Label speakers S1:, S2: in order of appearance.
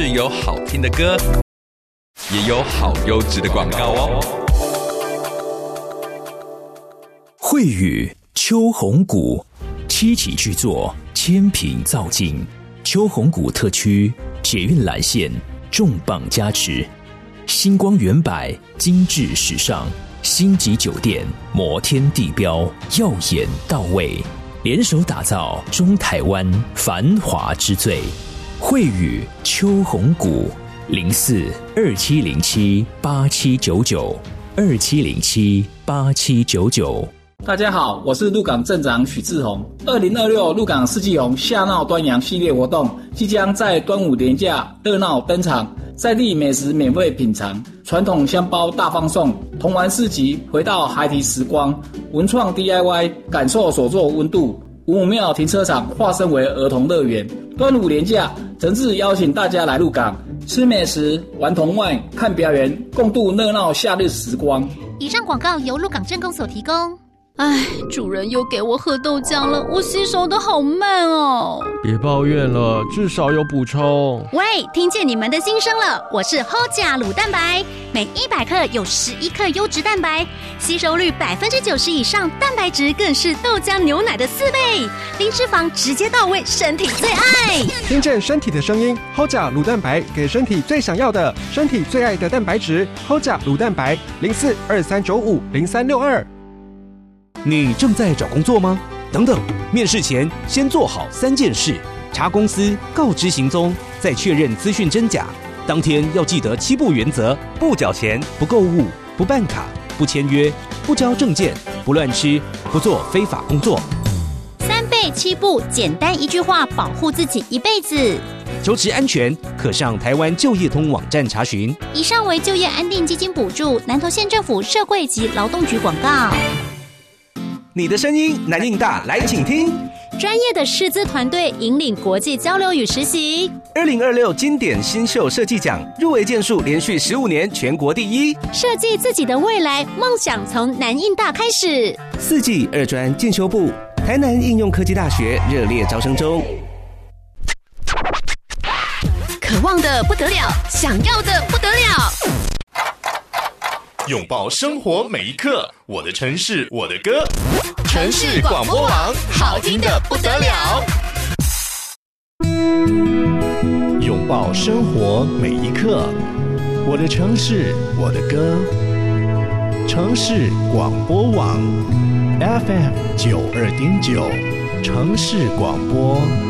S1: 有好听的歌，也有好优质的广告哦。
S2: 慧宇秋红谷7期巨作，千品造景，秋红谷特区捷运蓝线重磅加持，星光远百精致时尚，星级酒店摩天地标耀眼到位，联手打造中台湾繁华之最。慧宇秋红谷042707879927078799。
S3: 大家好，我是鹿港镇长许志宏。2026鹿港四季红夏闹端阳系列活动即将在端午连假热闹登场，在地美食免费品尝，传统香包大放送，童玩市集回到孩提时光，文创 DIY 感受手作温度，五武庙停车场化身为儿童乐园。端午连假，诚挚邀请大家来鹿港吃美食、玩童玩、看表演，共度热闹夏日时光。
S4: 以上广告由鹿港镇公所提供。
S5: 唉，主人又给我喝豆浆了，我吸收的好慢哦。
S6: 别抱怨了，至少有补充。
S4: 喂，听见你们的心声了，我是 Hoja 乳蛋白，每100克有11克优质蛋白，吸收率90%以上，蛋白质更是豆浆牛奶的4倍，零脂肪直接到位，身体最爱。
S7: 听见身体的声音 ，Hoja 乳蛋白给身体最想要的，身体最爱的蛋白质 ，Hoja 乳蛋白0423950362。
S8: 你正在找工作吗？等等，面试前先做好3件事：查公司，告知行踪，再确认资讯真假。当天要记得7不原则：不缴钱、不购物、不办卡、不签约、不交证件、不乱吃、不做非法工作。
S4: 3倍7不，简单一句话保护自己一辈子。
S8: 求职安全，可上台湾就业通网站查询。
S4: 以上为就业安定基金补助，南投县政府社会及劳动局广告。
S8: 你的声音，南印大来请听。
S4: 专业的师资团队引领国际交流与实习。
S8: 2026经典新秀设计奖入围件数连续15年全国第1。
S4: 设计自己的未来，梦想从南印大开始。
S8: 4技2专进修部，台南应用科技大学热烈招生中。
S5: 渴望的不得了，想要的不得了。
S9: 拥抱生活每一刻，我的城市，我的歌。城市广播网，好听的不得了。拥抱生活每一刻，我的城市，我的歌。城市广播网 FM92.9，城市广播。